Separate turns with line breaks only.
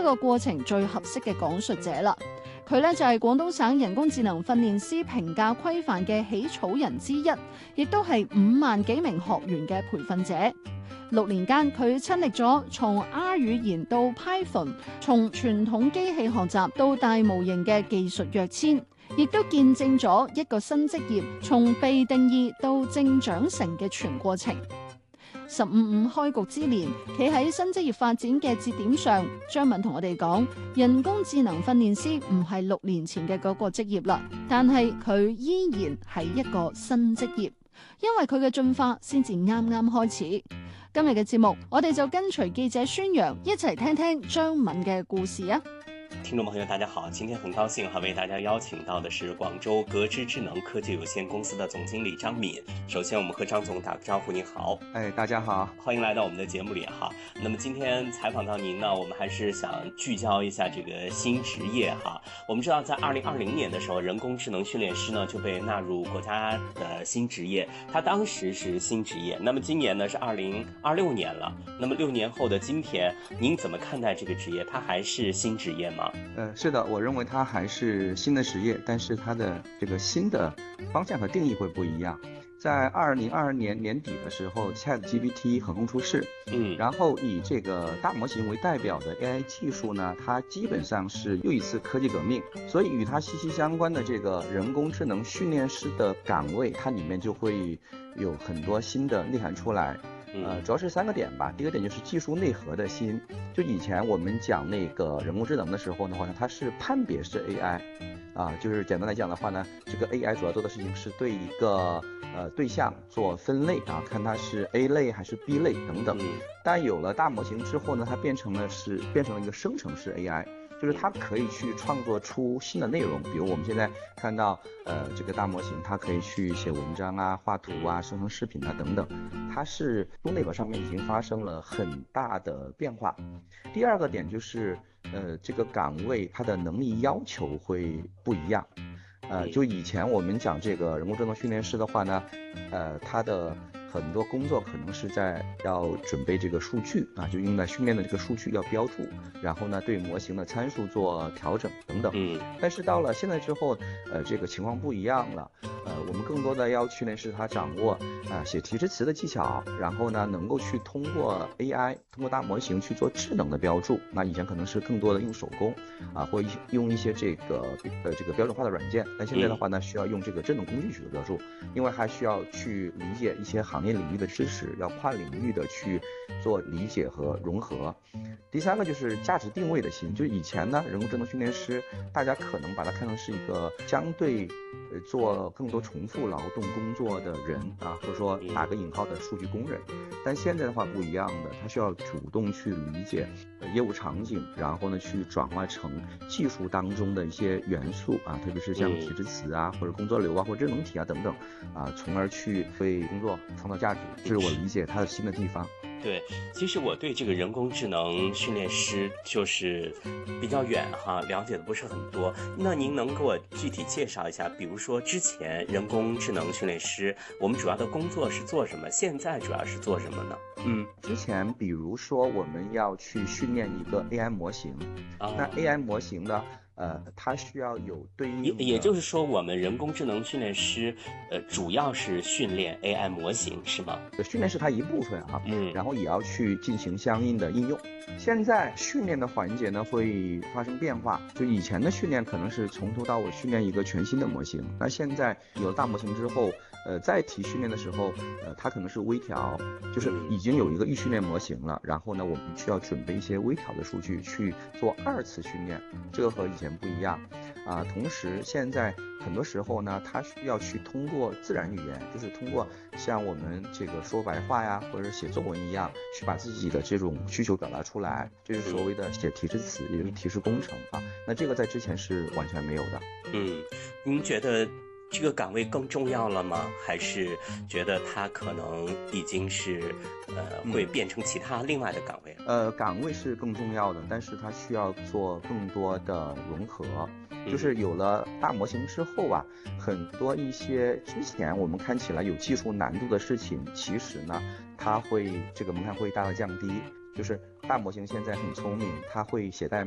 個過程最合適嘅講述者啦。佢呢就係廣東省人工智能訓練師評價規範嘅起草人之一，亦都係5萬幾名學員嘅培訓者。6年間，佢親歷咗從 R 語言到 Python， 從傳統機器學習到大模型嘅技術躍遷，亦都見證咗一個新職業從被定義到正長成嘅全過程。15.5開局之年，企喺新職業發展嘅節點上，張敏同我哋講，人工智能訓練師唔係6年前嘅嗰個職業啦，但係佢依然係一個新職業，因為佢嘅進化先至啱啱開始。今日嘅節目，我哋就跟隨記者孫楊一齊聽聽張敏嘅故事啊！
听众朋友大家好，今天很高兴为大家邀请到的是广州格之智能科技有限公司的总经理张敏。首先我们和张总打个招呼，你好。
大家好，
欢迎来到我们的节目里哈。那么今天采访到您呢，我们还是想聚焦一下这个新职业哈。我们知道在2020年的时候，人工智能训练师呢就被纳入国家的新职业，它当时是新职业。那么今年呢是2026年了，那么6年后的今天，您怎么看待这个职业？它还是新职业吗？
是的，我认为它还是新的职业，但是它的这个新的方向和定义会不一样。在2022年年底的时候 ，ChatGPT 横空出世，然后以这个大模型为代表的 AI 技术呢，它基本上是又一次科技革命，所以与它息息相关的这个人工智能训练师的岗位，它里面就会有很多新的内涵出来。主要是3个点吧。第一个点就是技术内核的新，就以前我们讲那个人工智能的时候呢，它是判别式 AI，就是简单来讲的话呢，这个 AI 主要做的事情是对一个对象做分类看它是 A 类还是 B 类等等。但有了大模型之后呢，它变成了一个生成式 AI。就是它可以去创作出新的内容，比如我们现在看到这个大模型，它可以去写文章啊、画图啊、生成视频啊等等，它是从内核上面已经发生了很大的变化。第二个点就是这个岗位它的能力要求会不一样。就以前我们讲这个人工智能训练师的话呢，它的很多工作可能是要准备这个数据就用来训练的这个数据要标注，然后呢对模型的参数做调整等等。但是到了现在之后，这个情况不一样了。我们更多的要训练师他掌握写提示词的技巧，然后呢能够去通过 AI 通过大模型去做智能的标注。那以前可能是更多的用手工或用一些这个标准化的软件，但现在的话呢需要用这个智能工具去做标注，因为还需要去理解一些行业领域的知识，要跨领域的去做理解和融合。第3个就是价值定位的新，就是以前呢人工智能训练师大家可能把它看成是一个相对做更多重复劳动工作的人或者说打个引号的数据工人。但现在的话不一样的，他需要主动去理解业务场景，然后呢去转化成技术当中的一些元素特别是像提示词或者工作流或者智能体等等从而去为工作创造价值，这是我理解它的新的地方。
对，其实我对这个人工智能训练师就是比较远了解的不是很多。那您能给我具体介绍一下，比如说之前人工智能训练师我们主要的工作是做什么，现在主要是做什么呢？
之前比如说我们要去训练一个 AI 模型，那 AI 模型呢它需要有对应的，
也就是说我们人工智能训练师主要是训练 AI 模型是吗？
训练是它一部分然后也要去进行相应的应用。现在训练的环节呢会发生变化，就以前的训练可能是从头到尾训练一个全新的模型，那现在有了大模型之后再提训练的时候它可能是微调，就是已经有一个预训练模型了，然后呢我们需要准备一些微调的数据去做2次训练，这个和以前不一样同时现在很多时候呢它需要去通过自然语言，就是通过像我们这个说白话呀或者写作文一样去把自己的这种需求表达出来，这是所谓的写提示词，也就是提示工程那这个在之前是完全没有的。
您觉得这个岗位更重要了吗？还是觉得它可能已经是会变成其他另外的岗位了？
岗位是更重要的，但是它需要做更多的融合。就是有了大模型之后很多一些之前我们看起来有技术难度的事情，其实呢它会这个门槛会大大降低。就是大模型现在很聪明，它会写代码。